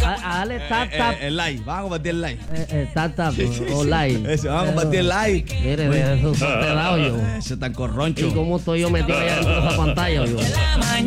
Dale tap. El like. Vamos a compartir el like. Tap o like. Eso, vamos a compartir el like. Mire, de eso te he dado yo. Eso tan corroncho. ¿Y cómo estoy yo metido allá dentro de esa pantalla, yo?